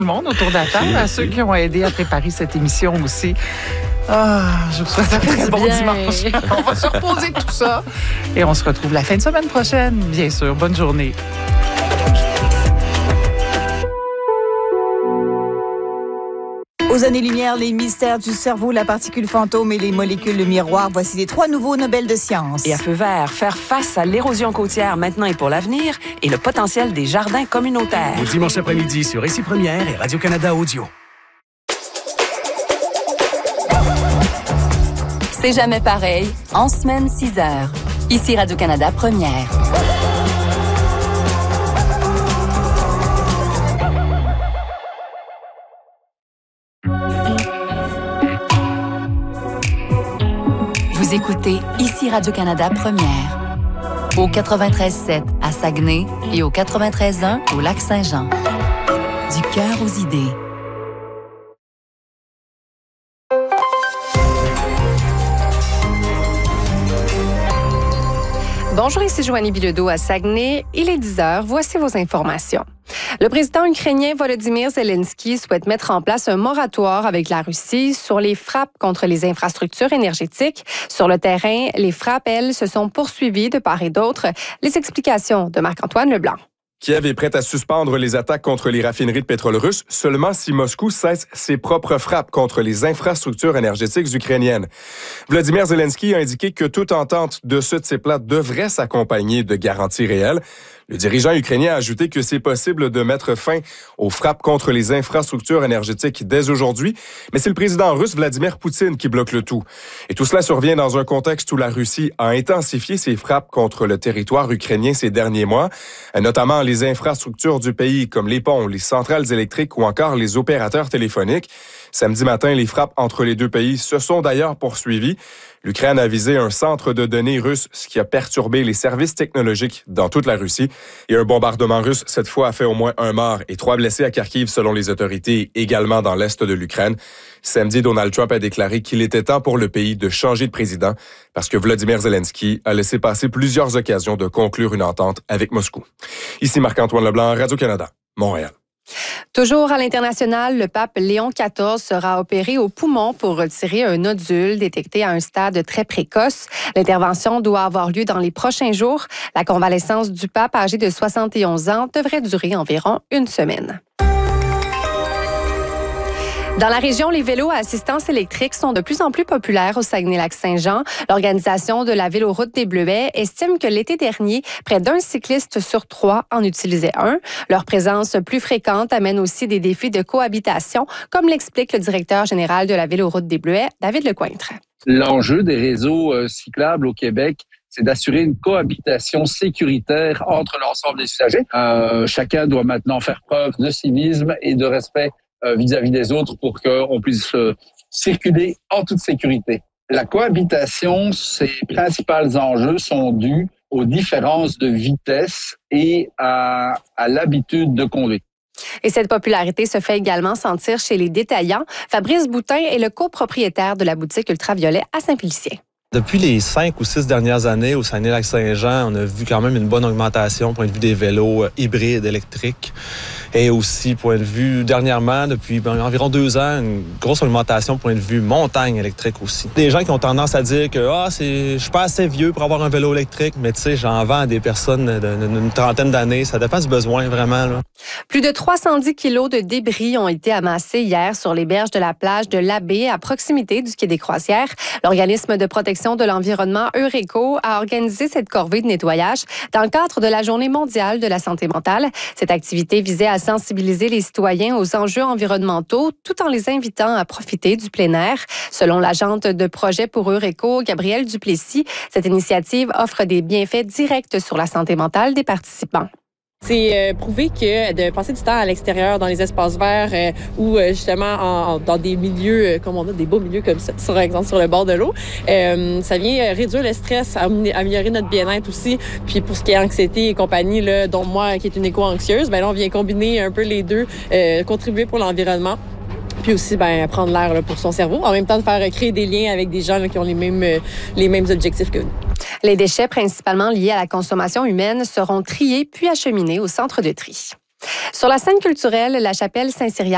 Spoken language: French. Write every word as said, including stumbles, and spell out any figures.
le monde autour de la table, à ceux qui ont aidé à préparer cette émission aussi. Ah, je vous souhaite un très bon bien. dimanche. On va se reposer de tout ça. Et on se retrouve la fin de semaine prochaine, bien sûr. Bonne journée. Aux années-lumière, les mystères du cerveau, la particule fantôme et les molécules de miroir. Voici les trois nouveaux Nobel de sciences. Et à feu vert, faire face à l'érosion côtière maintenant et pour l'avenir et le potentiel des jardins communautaires. Le dimanche après-midi sur Ici Première et Radio-Canada Audio. C'est jamais pareil, en semaine six heures. Ici Radio-Canada Première. Vous écoutez Ici Radio-Canada Première. Au quatre-vingt-treize sept à Saguenay et au quatre-vingt-treize un au Lac-Saint-Jean. Du cœur aux idées. Bonjour, ici Joanie Bilodeau à Saguenay. Il est dix heures. Voici vos informations. Le président ukrainien Volodymyr Zelensky souhaite mettre en place un moratoire avec la Russie sur les frappes contre les infrastructures énergétiques. Sur le terrain, les frappes, elles, se sont poursuivies de part et d'autre. Les explications de Marc-Antoine Leblanc. Kiev est prête à suspendre les attaques contre les raffineries de pétrole russe seulement si Moscou cesse ses propres frappes contre les infrastructures énergétiques ukrainiennes. Volodymyr Zelensky a indiqué que toute entente de ce type-là devrait s'accompagner de garanties réelles. Le dirigeant ukrainien a ajouté que c'est possible de mettre fin aux frappes contre les infrastructures énergétiques dès aujourd'hui, mais c'est le président russe Vladimir Poutine qui bloque le tout. Et tout cela survient dans un contexte où la Russie a intensifié ses frappes contre le territoire ukrainien ces derniers mois, notamment les infrastructures du pays comme les ponts, les centrales électriques ou encore les opérateurs téléphoniques. Samedi matin, les frappes entre les deux pays se sont d'ailleurs poursuivies. L'Ukraine a visé un centre de données russe, ce qui a perturbé les services technologiques dans toute la Russie. Et un bombardement russe, cette fois, a fait au moins un mort et trois blessés à Kharkiv, selon les autorités, également dans l'est de l'Ukraine. Samedi, Donald Trump a déclaré qu'il était temps pour le pays de changer de président parce que Volodymyr Zelensky a laissé passer plusieurs occasions de conclure une entente avec Moscou. Ici Marc-Antoine Leblanc, Radio-Canada, Montréal. Toujours à l'international, le pape Léon quatorze sera opéré au poumon pour retirer un nodule détecté à un stade très précoce. L'intervention doit avoir lieu dans les prochains jours. La convalescence du pape âgé de soixante et onze ans devrait durer environ une semaine. Dans la région, les vélos à assistance électrique sont de plus en plus populaires au Saguenay-Lac-Saint-Jean. L'organisation de la Véloroute des Bleuets estime que l'été dernier, près d'un cycliste sur trois en utilisait un. Leur présence plus fréquente amène aussi des défis de cohabitation, comme l'explique le directeur général de la Véloroute des Bleuets, David Lecointre. L'enjeu des réseaux euh, cyclables au Québec, c'est d'assurer une cohabitation sécuritaire entre l'ensemble des usagers. Euh, chacun doit maintenant faire preuve de civisme et de respect vis-à-vis des autres pour qu'on puisse circuler en toute sécurité. La cohabitation, ses principaux enjeux sont dus aux différences de vitesse et à, à l'habitude de conduire. Et cette popularité se fait également sentir chez les détaillants. Fabrice Boutin est le copropriétaire de la boutique Ultraviolet à Saint-Félicien. Depuis les cinq ou six dernières années au Saguenay-Lac-Saint-Jean, on a vu quand même une bonne augmentation point de vue des vélos hybrides électriques et aussi point de vue dernièrement, depuis ben, environ deux ans, une grosse augmentation point de vue montagne électrique aussi. Des gens qui ont tendance à dire que ah c'est je suis pas assez vieux pour avoir un vélo électrique, mais tu sais j'en vends à des personnes d'une trentaine d'années, ça dépend du besoin vraiment là. Plus de trois cent dix kilos de débris ont été amassés hier sur les berges de la plage de l'Abbé à proximité du quai des Croisières. L'organisme de protection de l'environnement Eureco a organisé cette corvée de nettoyage dans le cadre de la Journée mondiale de la santé mentale. Cette activité visait à sensibiliser les citoyens aux enjeux environnementaux tout en les invitant à profiter du plein air. Selon l'agente de projet pour Eureco, Gabrielle Duplessis, cette initiative offre des bienfaits directs sur la santé mentale des participants. C'est euh, prouvé que de passer du temps à l'extérieur, dans les espaces verts euh, ou euh, justement en, en, dans des milieux, euh, comme on a des beaux milieux comme ça, par exemple sur le bord de l'eau, euh, ça vient réduire le stress, améliorer notre bien-être aussi. Puis pour ce qui est anxiété et compagnie, là, dont moi qui est une éco-anxieuse, ben là on vient combiner un peu les deux, euh, contribuer pour l'environnement. Puis aussi, ben, prendre l'air là, pour son cerveau, en même temps de faire créer des liens avec des gens là, qui ont les mêmes, euh, les mêmes objectifs que nous. Les déchets principalement liés à la consommation humaine seront triés puis acheminés au centre de tri. Sur la scène culturelle, la chapelle Saint-Cyriaque